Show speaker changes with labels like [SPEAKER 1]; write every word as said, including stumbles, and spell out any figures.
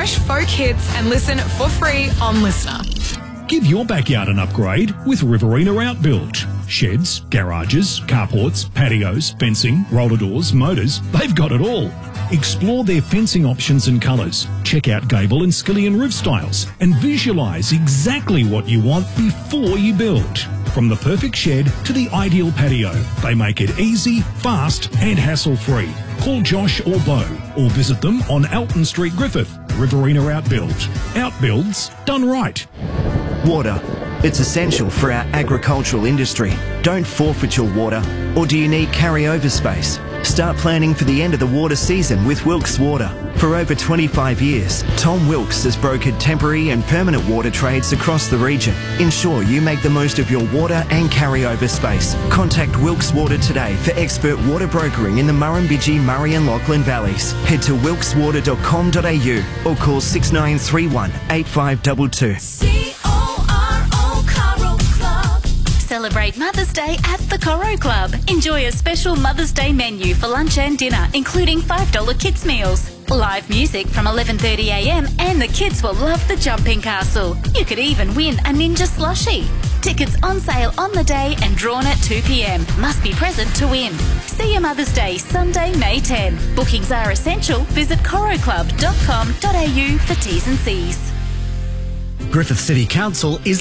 [SPEAKER 1] fresh folk hits and listen for free on Listener.
[SPEAKER 2] Give your backyard an upgrade with Riverina Outbuild. Sheds, garages, carports, patios, fencing, roller doors, motors, they've got it all. Explore their fencing options and colours. Check out gable and skillion roof styles and visualise exactly what you want before you build. From the perfect shed to the ideal patio, they make it easy, fast and hassle-free. Call Josh or Bo or visit them on Alton Street, Griffith. Riverina Outbuild. Outbuilds done right.
[SPEAKER 3] Water. It's essential for our agricultural industry. Don't forfeit your water. Or do you need carryover space? Start planning for the end of the water season with Wilkes Water. For over twenty-five years, Tom Wilkes has brokered temporary and permanent water trades across the region. Ensure you make the most of your water and carryover space. Contact Wilkes Water today for expert water brokering in the Murrumbidgee, Murray and Lachlan Valleys. Head to wilkes water dot com dot a u or call six nine three one, eight five two two.
[SPEAKER 4] Celebrate Mother's Day at the Coro Club. Enjoy a special Mother's Day menu for lunch and dinner, including five dollar kids meals. Live music from eleven thirty a m and the kids will love the jumping castle. You could even win a Ninja slushie. Tickets on sale on the day and drawn at two p m. Must be present to win. See you Mother's Day, Sunday, May tenth. Bookings are essential. Visit coro club dot com dot a u for T's and C's.
[SPEAKER 5] Griffith City Council is